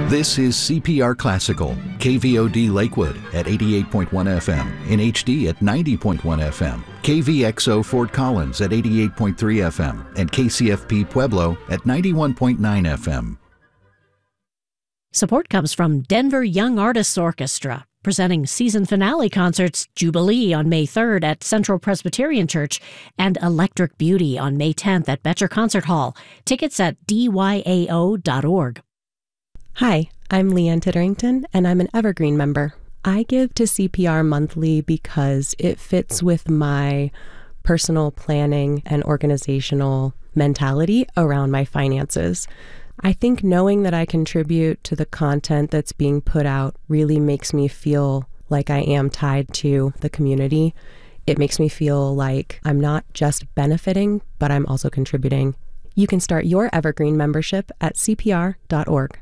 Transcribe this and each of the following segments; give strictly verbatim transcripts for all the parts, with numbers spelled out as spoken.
This is C P R Classical, K V O D Lakewood at eighty-eight point one F M, in H D at ninety point one F M, K V X O Fort Collins at eighty-eight point three F M, and K C F P Pueblo at ninety-one point nine F M. Support comes from Denver Young Artists Orchestra, presenting season finale concerts Jubilee on May third at Central Presbyterian Church and Electric Beauty on May tenth at Betcher Concert Hall. Tickets at D Y A O dot org. Hi, I'm Leanne Titterington, and I'm an Evergreen member. I give to C P R monthly because it fits with my personal planning and organizational mentality around my finances. I think knowing that I contribute to the content that's being put out really makes me feel like I am tied to the community. It makes me feel like I'm not just benefiting, but I'm also contributing. You can start your Evergreen membership at C P R dot org.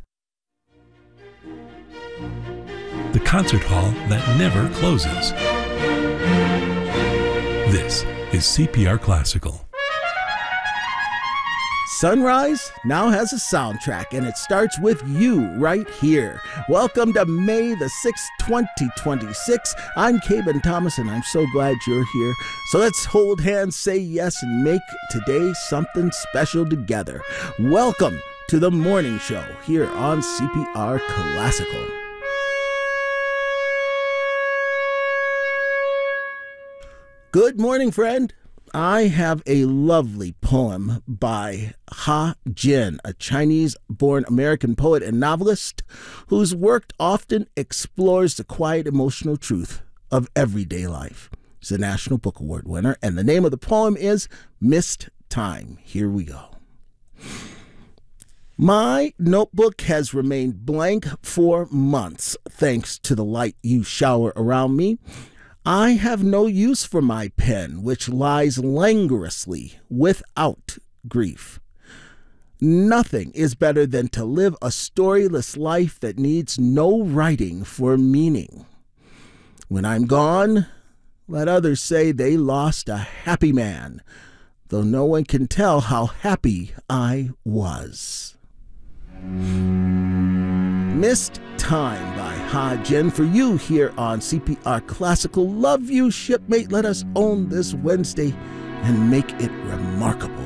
The concert hall that never closes. This is C P R Classical. Sunrise now has a soundtrack, and it starts with you right here. Welcome to May the sixth, twenty twenty-six. I'm Caben Thomas, and I'm so glad you're here. So let's hold hands, say yes, and make today something special together. Welcome to the morning show here on C P R Classical. Good morning, friend. I have a lovely poem by Ha Jin, a Chinese-born American poet and novelist whose work often explores the quiet emotional truth of everyday life. He's a National Book Award winner, and the name of the poem is Missed Time. Here we go. My notebook has remained blank for months, thanks to the light you shower around me. I have no use for my pen, which lies languorously without grief. Nothing is better than to live a storyless life that needs no writing for meaning. When I'm gone, let others say they lost a happy man, though no one can tell how happy I was. Missed Time by Ha Jin for you here on C P R Classical. Love you, shipmate. Let us own this Wednesday and make it remarkable.